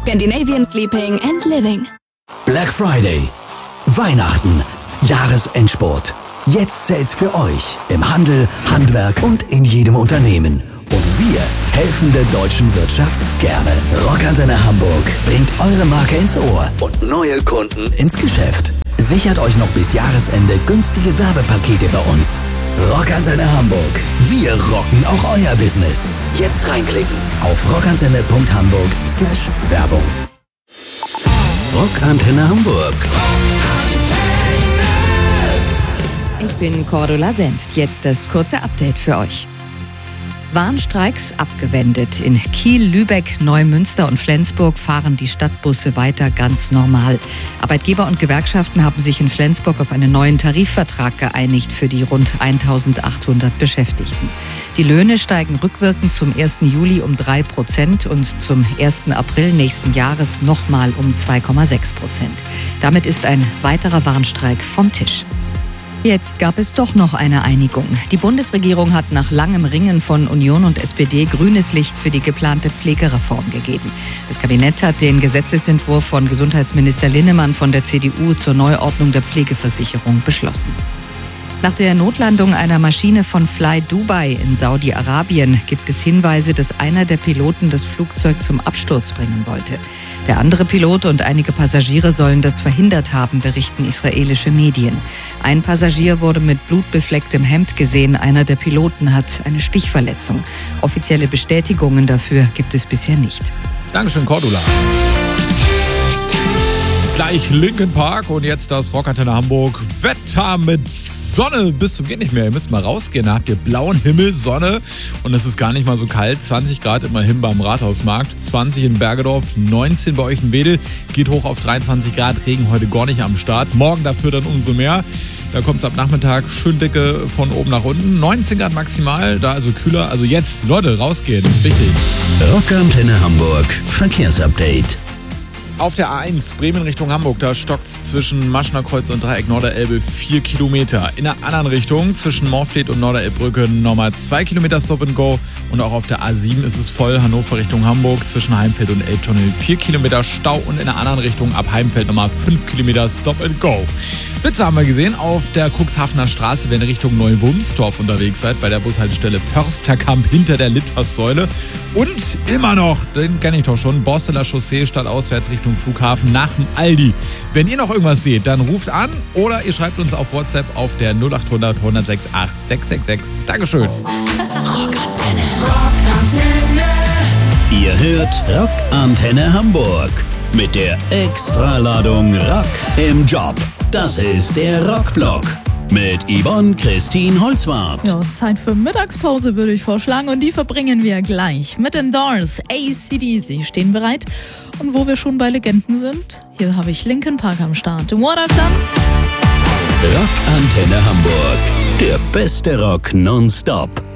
Scandinavian Sleeping and Living. Black Friday, Weihnachten, Jahresendspurt. Jetzt zählt's für euch im Handel, Handwerk und in jedem Unternehmen. Und wir helfen der deutschen Wirtschaft gerne. Rockantenne Hamburg bringt eure Marke ins Ohr und neue Kunden ins Geschäft. Sichert euch noch bis Jahresende günstige Werbepakete bei uns. Rockantenne Hamburg. Wir rocken auch euer Business. Jetzt reinklicken auf rockantenne.hamburg/Werbung. Rockantenne Hamburg. Ich bin Cordula Senft. Jetzt das kurze Update für euch. Warnstreiks abgewendet. In Kiel, Lübeck, Neumünster und Flensburg fahren die Stadtbusse weiter ganz normal. Arbeitgeber und Gewerkschaften haben sich in Flensburg auf einen neuen Tarifvertrag geeinigt für die rund 1800 Beschäftigten. Die Löhne steigen rückwirkend zum 1. Juli um 3% und zum 1. April nächsten Jahres nochmal um 2,6%. Damit ist ein weiterer Warnstreik vom Tisch. Jetzt gab es doch noch eine Einigung. Die Bundesregierung hat nach langem Ringen von Union und SPD grünes Licht für die geplante Pflegereform gegeben. Das Kabinett hat den Gesetzesentwurf von Gesundheitsminister Linnemann von der CDU zur Neuordnung der Pflegeversicherung beschlossen. Nach der Notlandung einer Maschine von Fly Dubai in Saudi-Arabien gibt es Hinweise, dass einer der Piloten das Flugzeug zum Absturz bringen wollte. Der andere Pilot und einige Passagiere sollen das verhindert haben, berichten israelische Medien. Ein Passagier wurde mit blutbeflecktem Hemd gesehen, einer der Piloten hat eine Stichverletzung. Offizielle Bestätigungen dafür gibt es bisher nicht. Dankeschön, Cordula. Gleich Linkin Park und jetzt das Rockantenne Hamburg. Wetter mit Sonne bis zum geht nicht mehr. Ihr müsst mal rausgehen, da habt ihr blauen Himmel, Sonne und es ist gar nicht mal so kalt. 20 Grad immerhin beim Rathausmarkt, 20 in Bergedorf, 19 bei euch in Wedel, geht hoch auf 23 Grad, Regen heute gar nicht am Start. Morgen dafür dann umso mehr. Da kommt es ab Nachmittag schön dicke von oben nach unten. 19 Grad maximal, da also kühler. Also jetzt, Leute, rausgehen, ist wichtig. Rockantenne Hamburg, Verkehrsupdate. Auf der A1 Bremen Richtung Hamburg, da stockt's zwischen Maschner Kreuz und Dreieck Norderelbe 4 Kilometer. In der anderen Richtung zwischen Morfleet und Norderelbbrücke nochmal 2 Kilometer Stop and Go. Und auch auf der A7 ist es voll, Hannover Richtung Hamburg zwischen Heimfeld und Elbtunnel 4 Kilometer Stau und in der anderen Richtung ab Heimfeld nochmal 5 Kilometer Stop and Go. Blitze haben wir gesehen auf der Cuxhavener Straße, wenn ihr Richtung Neuwumstorf unterwegs seid, bei der Bushaltestelle Försterkamp hinter der Litfaßsäule. Und immer noch, den kenne ich doch schon, Borsteler Chaussee statt auswärts Richtung Flughafen nach dem Aldi. Wenn ihr noch irgendwas seht, dann ruft an oder ihr schreibt uns auf WhatsApp auf der 0800 106 8666. Dankeschön. Rockantenne. Ihr hört Rockantenne Hamburg mit der Extraladung Rock im Job. Das ist der Rockblock mit Yvonne Christine Holzwarth. Ja, Zeit für Mittagspause würde ich vorschlagen und die verbringen wir gleich mit den Doors. AC/DC stehen bereit. Und wo wir schon bei Legenden sind, hier habe ich Linkin Park am Start. What I've Done. Rockantenne Hamburg, der beste Rock nonstop.